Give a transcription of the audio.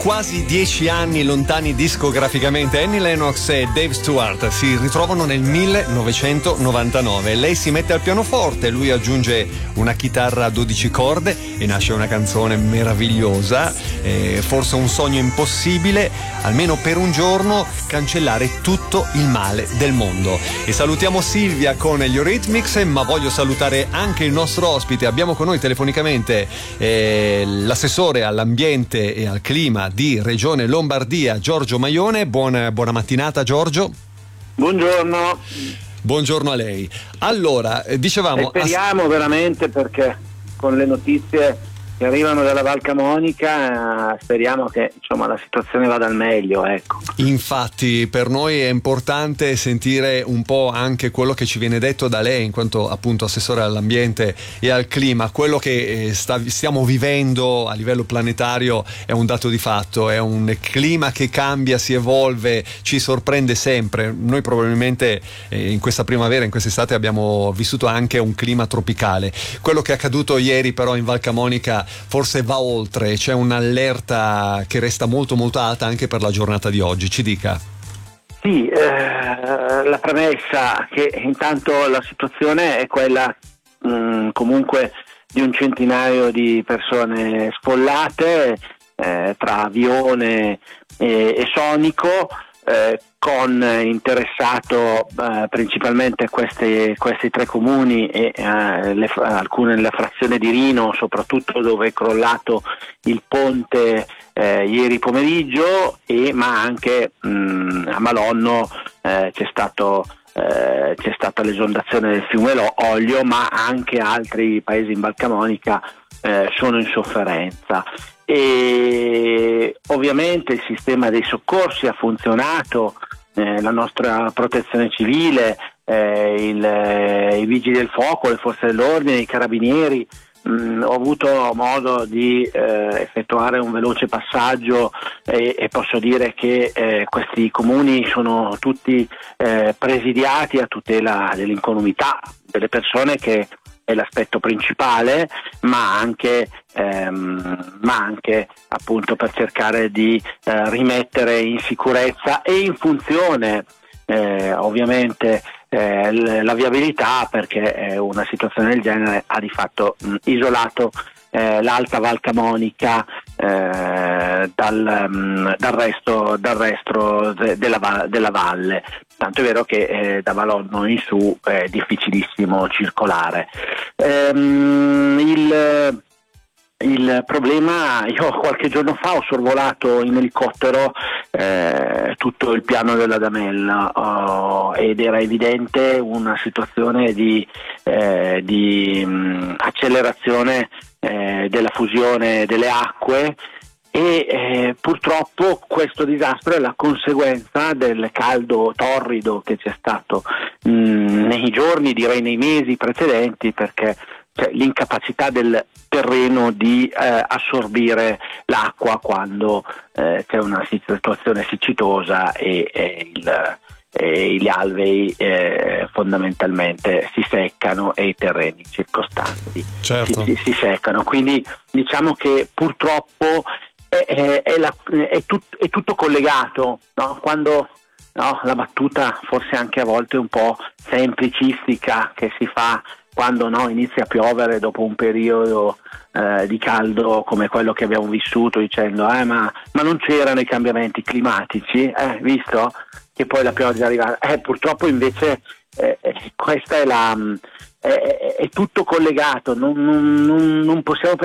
Quasi 10 anni lontani discograficamente, Annie Lennox e Dave Stewart si ritrovano nel 1999. Lei si mette al pianoforte, lui aggiunge una chitarra a 12 corde e nasce una canzone meravigliosa, forse un sogno impossibile, almeno per un giorno, cancellare tutto il male del mondo. E salutiamo Silvia con gli Eurythmics, ma voglio salutare anche il nostro ospite. Abbiamo con noi telefonicamente l'assessore all'ambiente e al clima di Regione Lombardia, Giorgio Maione. Buona mattinata, Giorgio. Buongiorno. Buongiorno a lei. Allora, dicevamo... speriamo veramente, perché con le notizie che arrivano dalla Val Camonica speriamo che la situazione vada al meglio, ecco. Infatti per noi è importante sentire un po' anche quello che ci viene detto da lei, in quanto appunto assessore all'ambiente e al clima. Quello che stiamo vivendo a livello planetario è un dato di fatto, è un clima che cambia, si evolve, ci sorprende sempre. Noi probabilmente in questa primavera, in quest'estate abbiamo vissuto anche un clima tropicale. Quello che è accaduto ieri però in Val Camonica forse va oltre, c'è un'allerta che resta molto molto alta anche per la giornata di oggi. Ci dica. Sì, la premessa che intanto la situazione è quella comunque di un centinaio di persone sfollate tra Avione e Sonico, con interessato principalmente questi tre comuni e alcune nella frazione di Rino, soprattutto dove è crollato il ponte ieri pomeriggio, ma anche a Malonno c'è stata l'esondazione del fiume Oglio, ma anche altri paesi in Val Camonica sono in sofferenza. E ovviamente il sistema dei soccorsi ha funzionato, la nostra protezione civile, i vigili del fuoco, le forze dell'ordine, i carabinieri. Ho avuto modo di effettuare un veloce passaggio e posso dire che questi comuni sono tutti presidiati a tutela dell'incolumità delle persone, che è l'aspetto principale, ma anche appunto per cercare di rimettere in sicurezza e in funzione ovviamente la viabilità, perché una situazione del genere ha di fatto isolato l'Alta Val Camonica dal resto della valle. Tanto è vero che da Malonno in su è difficilissimo circolare. Il problema, io qualche giorno fa ho sorvolato in elicottero tutto il piano della Damella ed era evidente una situazione di accelerazione della fusione delle acque, e purtroppo questo disastro è la conseguenza del caldo torrido che c'è stato nei giorni, direi nei mesi precedenti, perché l'incapacità del terreno di assorbire l'acqua quando c'è una situazione siccitosa e gli alvei fondamentalmente si seccano e i terreni circostanti si seccano. Quindi diciamo che purtroppo è tutto collegato, no? Quando la battuta forse anche a volte un po' semplicistica che si fa quando inizia a piovere dopo un periodo di caldo come quello che abbiamo vissuto, dicendo ma non c'erano i cambiamenti climatici, visto che poi la pioggia arriva. Purtroppo invece questa è tutto collegato, non possiamo